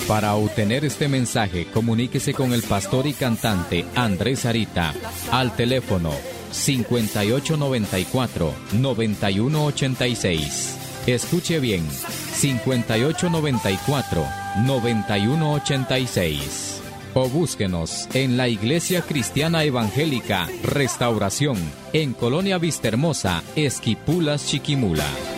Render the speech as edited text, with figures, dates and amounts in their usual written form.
Para obtener este mensaje, comuníquese con el pastor y cantante Andrés Arita al teléfono 5894-9186. Escuche bien, 5894-9186. O búsquenos en la Iglesia Cristiana Evangélica Restauración, en Colonia Vistahermosa, Esquipulas, Chiquimula.